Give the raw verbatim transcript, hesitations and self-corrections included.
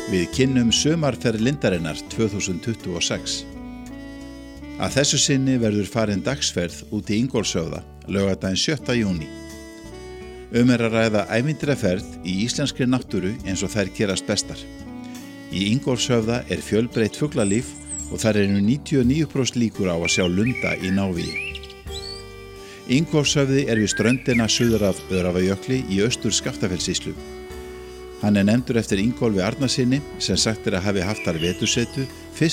Við kynnum sumarferð Lindarinnar tvö þúsund tuttugu og sex. Að þessu sinni verður farin dagsferð út í Ingólfshöfða, laugardaginn sjötta júní. Um er að ræða ævintýraferð í íslenskri náttúru eins og þær gerast bestar. Í Ingólfshöfða er fjölbreytt fuglalíf og þar eru níutíu og níu prósent líkur á að sjá lunda í návígi. Ingólfshöfði er við ströndina suður af Öræfajökli í austur Skaftafellssýslu. Hann er nefndur eftir Ingólfi Arnarsyni sem sagt er að hafi haft þar vetursetu